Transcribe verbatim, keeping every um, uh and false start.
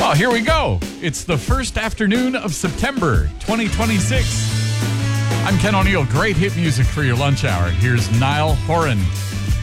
Oh, here we go. It's the first afternoon of September twenty twenty-six. I'm Ken O'Neill. Great hit music for your lunch hour. Here's Niall Horan.